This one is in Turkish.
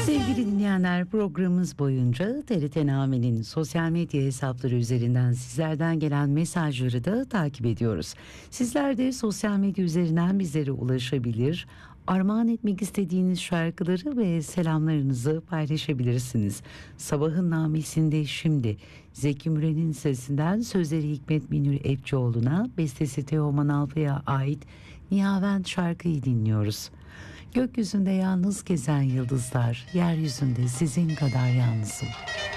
Sevgili dinleyenler, programımız boyunca TRT Name'nin sosyal medya hesapları üzerinden sizlerden gelen mesajları da takip ediyoruz. Sizler de sosyal medya üzerinden bizlere ulaşabilir, armağan etmek istediğiniz şarkıları ve selamlarınızı paylaşabilirsiniz. Sabahın Namesi'nde şimdi Zeki Müren'in sesinden sözleri Hikmet Münir Epçioğlu'na, bestesi Teoman Alpa'ya ait Nihavent şarkıyı dinliyoruz. Gökyüzünde yalnız gezen yıldızlar, yeryüzünde sizin kadar yalnızım.